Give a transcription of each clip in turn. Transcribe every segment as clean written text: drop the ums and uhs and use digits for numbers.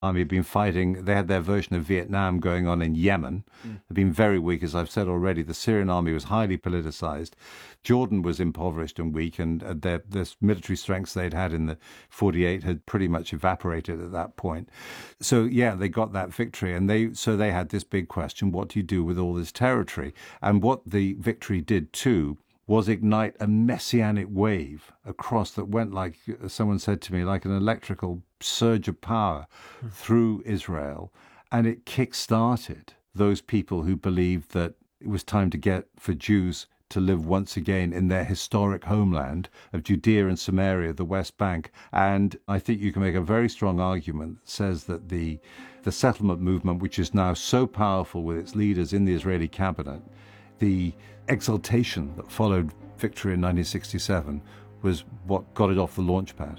army had been fighting. They had their version of Vietnam going on in Yemen. Had been very weak, as I've said already. The Syrian army was highly politicized. Jordan was impoverished and weak, and their military strengths they'd had in the 48 had pretty much evaporated at that point. So, yeah, they got that victory, and they had this big question, what do you do with all this territory? And what the victory did, too, was ignite a messianic wave across that went, like someone said to me, like an electrical surge of power through Israel. And it kick-started those people who believed that it was time to get for Jews to live once again in their historic homeland of Judea and Samaria, the West Bank. And I think you can make a very strong argument that says that the settlement movement, which is now so powerful with its leaders in the Israeli cabinet, the exultation that followed victory in 1967 was what got it off the launch pad.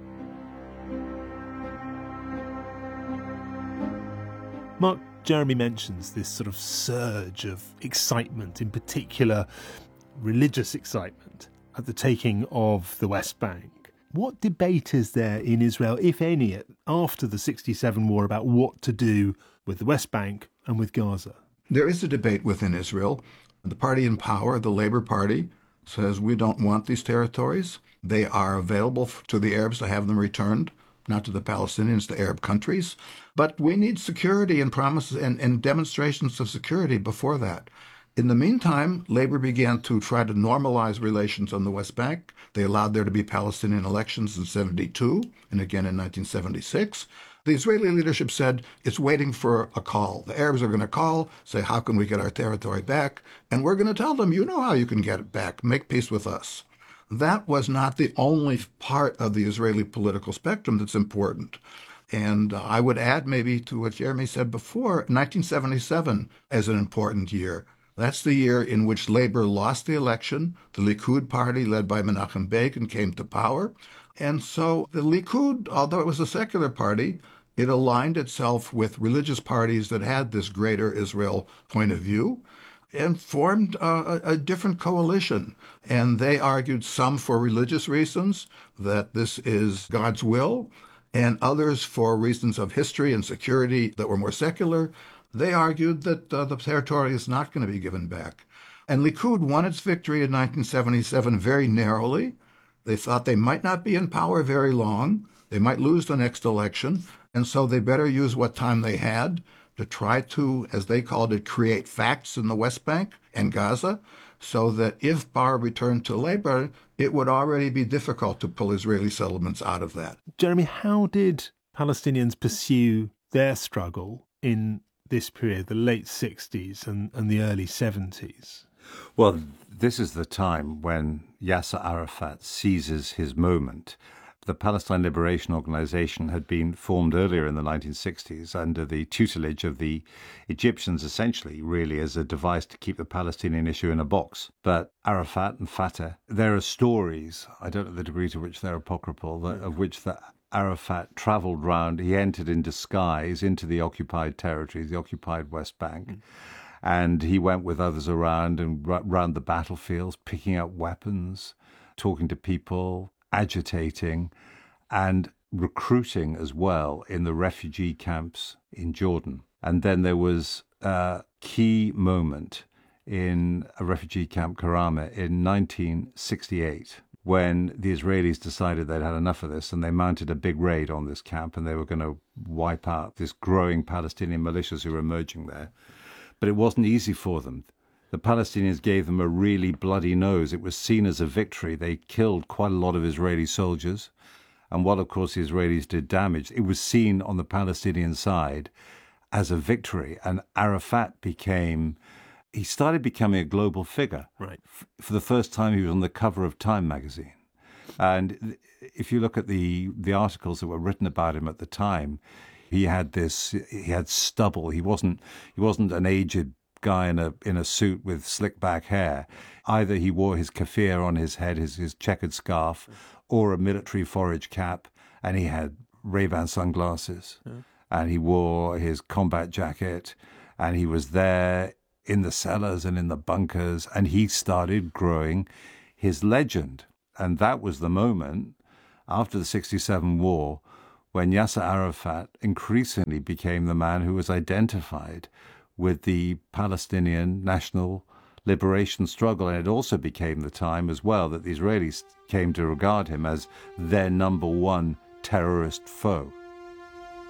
Mark, Jeremy mentions this sort of surge of excitement, in particular religious excitement, at the taking of the West Bank. What debate is there in Israel, if any, after the 67 war about what to do with the West Bank and with Gaza? There is a debate within Israel. The party in power, the Labour Party, says we don't want these territories. They are available to the Arabs to have them returned, not to the Palestinians, to Arab countries. But we need security and promises and demonstrations of security before that. In the meantime, Labour began to try to normalize relations on the West Bank. They allowed there to be Palestinian elections in 72 and again in 1976. The Israeli leadership said it's waiting for a call. The Arabs are going to call, say, how can we get our territory back? And we're going to tell them, you know how you can get it back. Make peace with us. That was not the only part of the Israeli political spectrum that's important. And I would add maybe to what Jeremy said before, 1977 as an important year. That's the year in which Labour lost the election. The Likud party, led by Menachem Begin, came to power. And so the Likud, although it was a secular party, it aligned itself with religious parties that had this greater Israel point of view and formed a different coalition. And they argued, some for religious reasons, that this is God's will, and others for reasons of history and security that were more secular. They argued that the territory is not going to be given back. And Likud won its victory in 1977 very narrowly. They thought they might not be in power very long. They might lose the next election. And so they better use what time they had to try to, as they called it, create facts in the West Bank and Gaza, so that if Barr returned to Labour, it would already be difficult to pull Israeli settlements out of that. Jeremy, how did Palestinians pursue their struggle in this period, the late 60s and the early 70s? Well, this is the time when Yasser Arafat seizes his moment. The Palestine Liberation Organization had been formed earlier in the 1960s under the tutelage of the Egyptians, essentially, really, as a device to keep the Palestinian issue in a box. But Arafat and Fatah, there are stories, I don't know the degree to which they're apocryphal, of which the Arafat travelled round. He entered in disguise into the occupied territories, the occupied West Bank. And he went with others around and round the battlefields, picking up weapons, talking to people, agitating, and recruiting as well in the refugee camps in Jordan. And then there was a key moment in a refugee camp, Karama, in 1968, when the Israelis decided they'd had enough of this, and they mounted a big raid on this camp, and they were going to wipe out this growing Palestinian militias who were emerging there. But it wasn't easy for them. The Palestinians gave them a really bloody nose. It was seen as a victory. They killed quite a lot of Israeli soldiers. And while, of course, the Israelis did damage, it was seen on the Palestinian side as a victory. And Arafat he started becoming a global figure. Right. For the first time, he was on the cover of Time magazine. And if you look at the articles that were written about him at the time, he had stubble. He wasn't an aged guy in a suit with slick back hair. Either he wore his kafir on his head, his checkered scarf, or a military forage cap, and he had Ray-Ban sunglasses, and he wore his combat jacket, and he was there in the cellars and in the bunkers, and he started growing his legend. And that was the moment after the 67 war when Yasser Arafat increasingly became the man who was identified with the Palestinian national liberation struggle. And it also became the time as well that the Israelis came to regard him as their number one terrorist foe.